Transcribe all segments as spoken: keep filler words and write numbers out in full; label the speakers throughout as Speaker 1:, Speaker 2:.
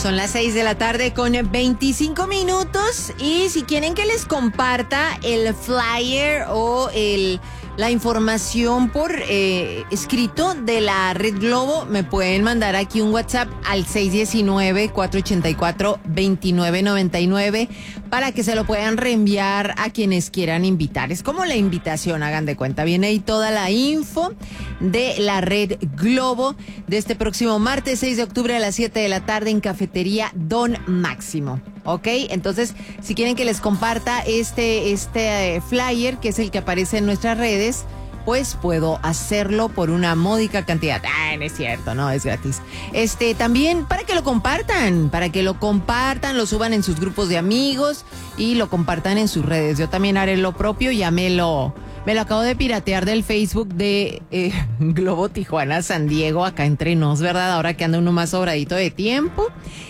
Speaker 1: Son las seis de la tarde con veinticinco minutos y si quieren que les comparta el flyer o el, la información por eh, escrito de la Red Globo, me pueden mandar aquí un WhatsApp al seis uno nueve, cuatro ocho cuatro, dos nueve nueve nueve para que se lo puedan reenviar a quienes quieran invitar. Es como la invitación, hagan de cuenta. Viene ahí toda la info de la Red Globo de este próximo martes seis de octubre a las siete de la tarde en Cafetería Don Máximo. ¿Ok? Entonces, si quieren que les comparta este, este eh, flyer, que es el que aparece en nuestras redes, pues puedo hacerlo por una módica cantidad. Ah, no es cierto, no, es gratis. Este, también para que lo compartan, para que lo compartan, lo suban en sus grupos de amigos y lo compartan en sus redes. Yo también haré lo propio, ya me lo... Me lo acabo de piratear del Facebook de eh, Globo Tijuana San Diego, acá entre nos, ¿verdad? Ahora que anda uno más sobradito de tiempo.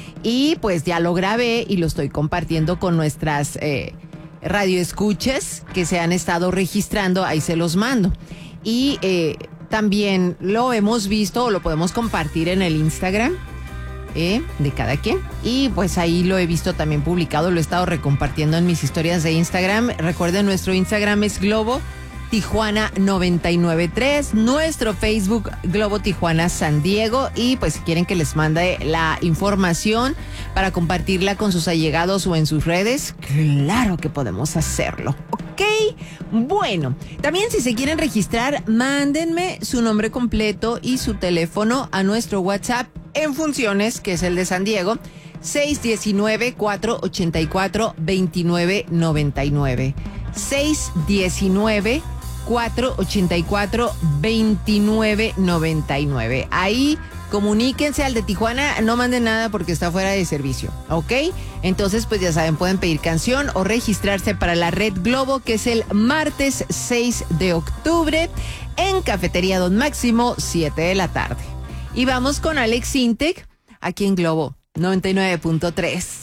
Speaker 1: Y pues ya lo grabé y lo estoy compartiendo con nuestras eh, radioescuchas que se han estado registrando, ahí se los mando. Y eh, también lo hemos visto o lo podemos compartir en el Instagram eh, de cada quien. Y pues ahí lo he visto también publicado, lo he estado recompartiendo en mis historias de Instagram. Recuerden, nuestro Instagram es Globo Tijuana noventa y nueve punto tres, nuestro Facebook Globo Tijuana San Diego, y pues si quieren que les mande la información para compartirla con sus allegados o en sus redes, claro que podemos hacerlo, ¿ok? Bueno, también si se quieren registrar, mándenme su nombre completo y su teléfono a nuestro WhatsApp en funciones, que es el de San Diego, seis uno nueve, cuatro ocho cuatro, dos nueve nueve nueve. seis uno nueve, cuatro ocho cuatro, dos nueve nueve nueve. Ahí comuníquense al de Tijuana, no manden nada porque está fuera de servicio, ¿ok? Entonces, pues ya saben, pueden pedir canción o registrarse para la Red Globo, que es el martes seis de octubre en Cafetería Don Máximo, siete de la tarde. Y vamos con Alex Intec, aquí en Globo noventa y nueve punto tres.